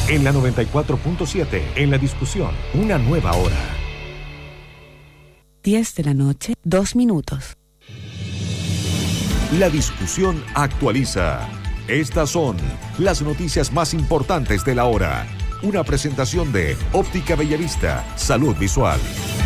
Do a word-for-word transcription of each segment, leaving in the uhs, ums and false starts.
En la noventa y cuatro punto siete, en la discusión, una nueva hora. diez de la noche, dos minutos. La discusión actualiza. Estas son las noticias más importantes de la hora. Una presentación de Óptica Bellavista, Salud Visual.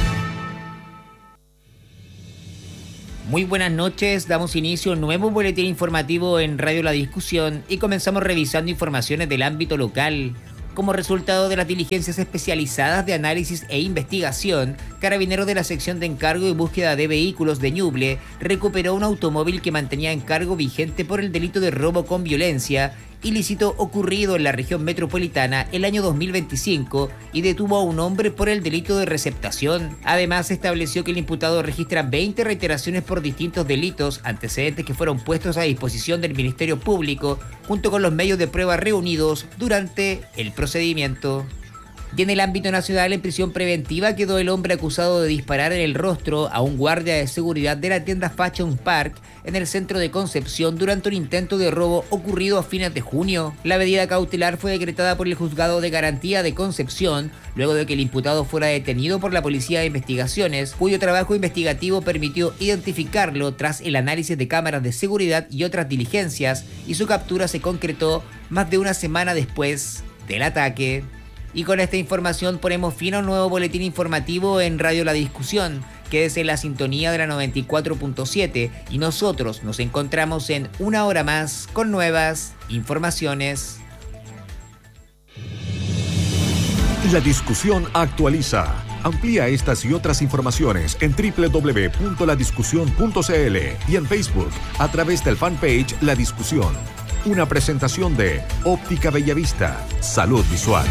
Muy buenas noches, damos inicio a un nuevo boletín informativo en Radio La Discusión y comenzamos revisando informaciones del ámbito local. Como resultado de las diligencias especializadas de análisis e investigación, Carabineros de la Sección de Encargo y Búsqueda de Vehículos de Ñuble recuperó un automóvil que mantenía encargo vigente por el delito de robo con violencia, ilícito ocurrido en la región metropolitana el año dos mil veinticinco, y detuvo a un hombre por el delito de receptación. Además, se estableció que el imputado registra veinte reiteraciones por distintos delitos, antecedentes que fueron puestos a disposición del Ministerio Público, junto con los medios de prueba reunidos durante el procedimiento. Y en el ámbito nacional, en prisión preventiva quedó el hombre acusado de disparar en el rostro a un guardia de seguridad de la tienda Fashion Park en el centro de Concepción durante un intento de robo ocurrido a fines de junio. La medida cautelar fue decretada por el Juzgado de Garantía de Concepción, luego de que el imputado fuera detenido por la Policía de Investigaciones, cuyo trabajo investigativo permitió identificarlo tras el análisis de cámaras de seguridad y otras diligencias, y su captura se concretó más de una semana después del ataque. Y con esta información ponemos fin a un nuevo boletín informativo en Radio La Discusión, que es en la sintonía de la noventa y cuatro punto siete, y nosotros nos encontramos en una hora más con nuevas informaciones. La Discusión actualiza. Amplía estas y otras informaciones en doble u doble u doble u punto la discusión punto c l y en Facebook a través del fanpage La Discusión. Una presentación de Óptica Bellavista, Salud Visual.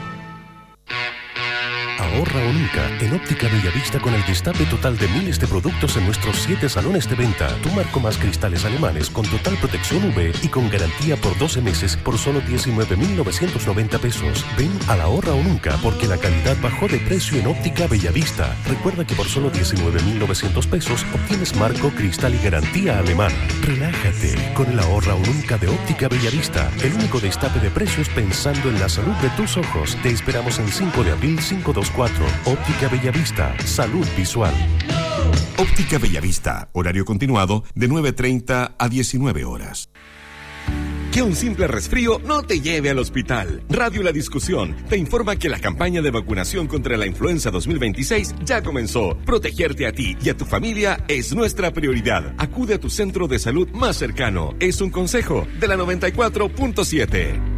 Ahorra o nunca en Óptica Bellavista con el destape total de miles de productos en nuestros siete salones de venta. Tu marco más cristales alemanes con total protección U V y con garantía por doce meses por solo diecinueve mil novecientos noventa pesos. Ven a la Ahorra o nunca porque la calidad bajó de precio en Óptica Bellavista. Recuerda que por solo diecinueve mil novecientos pesos obtienes marco, cristal y garantía alemana. Relájate con el Ahorra o nunca de Óptica Bellavista. El único destape de precios pensando en la salud de tus ojos. Te esperamos en cinco de abril cinco dos cuatro. Óptica Bellavista, Salud Visual. Óptica Bellavista, horario continuado de nueve treinta a diecinueve horas. Que un simple resfrío no te lleve al hospital. Radio La Discusión te informa que la campaña de vacunación contra la influenza dos mil veintiséis ya comenzó. Protegerte a ti y a tu familia es nuestra prioridad. Acude a tu centro de salud más cercano. Es un consejo de la noventa y cuatro punto siete.